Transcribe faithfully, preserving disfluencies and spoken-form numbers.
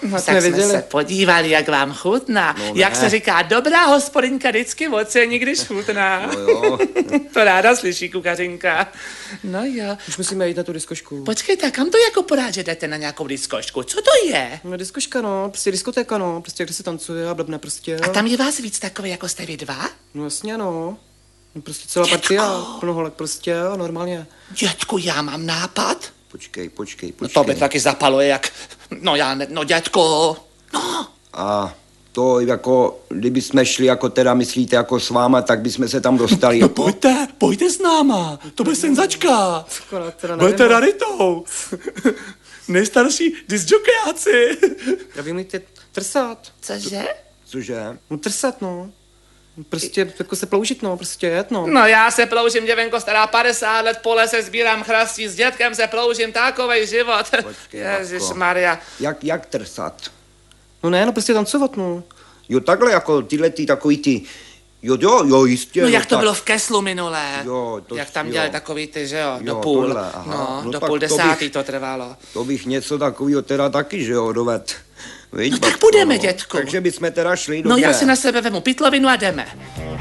No, tak jsme se podívali, jak vám chutná. No, jak se říká, dobrá hospodinka vždycky ocení, když chutná. No jo. To ráda slyší kukařinka. No jo. Už musíme jít na tu diskošku. Počkejte, kam to jako porád, že jdete na nějakou diskošku? Co to je? No diskoška, no, prostě diskotéka, no, prostě kde se tancuje a blbne prostě. A tam je vás víc takové, jako jste vy dva? No jasně, no. No, prostě celá Dětko. partia, plno holek prostě, jo, normálně. Dětku, já mám nápad. Počkej, počkej, počkej. No to by taky zapaluje jak, no já ne, no dětko, no. A to jako, kdyby jsme šli jako teda, myslíte, jako s váma, tak bychom se tam dostali. No jako? pojďte, pojďte s náma, to bude senzačka. Budete raritou. Nejstarší disjokejáci. Já vím, umíte trsat. Cože? Cože? No trsat, no. Prostě jako se ploužit, no, prostě jet, no. No já se ploužím, děvenko stará padesát let, po lese sbírám chrastí, s dětkem se ploužím, takovej život. Ježišmarja. Jak, jak trsat? No ne, no prostě tancovat, no. Jo, takhle jako tyhle ty takový ty, jo, jo, jo, jistě. No, no jak to tak... bylo v Keslu minulé. Jo, to, jak tam jo. dělali takový ty, že jo, jo do půl. Tohle, aha. No, no, do půl půl desátý bych, to trvalo. To bych něco takového teda taky, že jo, doved. No tak půjdeme, dětku. Takže bychom teda šli, No dobře. já si na sebe vemu pytlovinu a jdeme.